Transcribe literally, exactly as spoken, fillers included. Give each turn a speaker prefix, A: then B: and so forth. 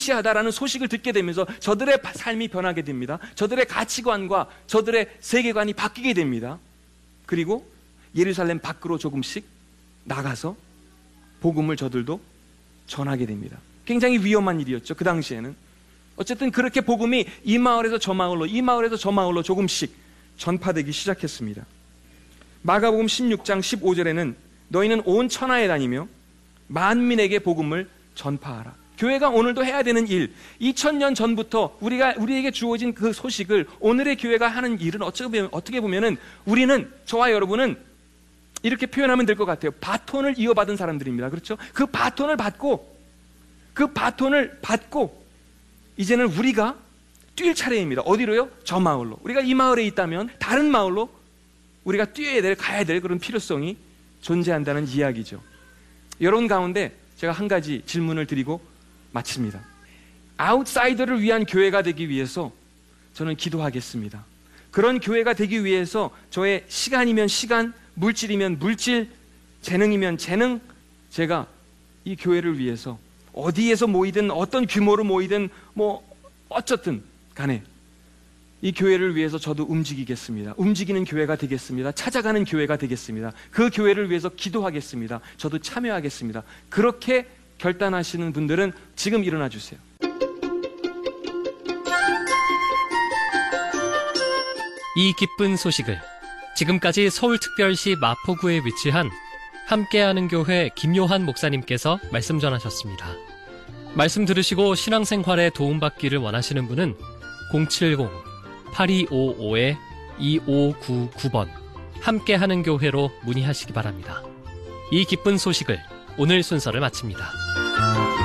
A: 하다라는 소식을 듣게 되면서 저들의 삶이 변하게 됩니다. 저들의 가치관과 저들의 세계관이 바뀌게 됩니다. 그리고 예루살렘 밖으로 조금씩 나가서 복음을 저들도 전하게 됩니다. 굉장히 위험한 일이었죠. 그 당시에는. 어쨌든 그렇게 복음이 이 마을에서 저 마을로, 이 마을에서 저 마을로 조금씩 전파되기 시작했습니다. 마가복음 십육 장 십오 절에는 너희는 온 천하에 다니며 만민에게 복음을 전파하라. 교회가 오늘도 해야 되는 일, 이천 년 전부터 우리가, 우리에게 주어진 그 소식을 오늘의 교회가 하는 일은 어떻게 보면, 어떻게 보면은 우리는, 저와 여러분은 이렇게 표현하면 될 것 같아요. 바톤을 이어받은 사람들입니다. 그렇죠? 그 바톤을 받고, 그 바톤을 받고, 이제는 우리가 뛸 차례입니다. 어디로요? 저 마을로. 우리가 이 마을에 있다면 다른 마을로 우리가 뛰어야 될, 가야 될 그런 필요성이 존재한다는 이야기죠. 여러분 가운데 제가 한 가지 질문을 드리고 마칩니다. 아웃사이더를 위한 교회가 되기 위해서 저는 기도하겠습니다. 그런 교회가 되기 위해서 저의 시간이면 시간, 물질이면 물질, 재능이면 재능, 제가 이 교회를 위해서 어디에서 모이든 어떤 규모로 모이든 뭐 어쨌든 간에 이 교회를 위해서 저도 움직이겠습니다. 움직이는 교회가 되겠습니다. 찾아가는 교회가 되겠습니다. 그 교회를 위해서 기도하겠습니다. 저도 참여하겠습니다. 그렇게 결단하시는 분들은 지금 일어나 주세요.
B: 이 기쁜 소식을 지금까지 서울특별시 마포구에 위치한 함께하는 교회 김요한 목사님께서 말씀 전하셨습니다. 말씀 들으시고 신앙생활에 도움받기를 원하시는 분은 공칠공 팔이오오 이오구구 번 함께하는 교회로 문의하시기 바랍니다. 이 기쁜 소식을 오늘 순서를 마칩니다.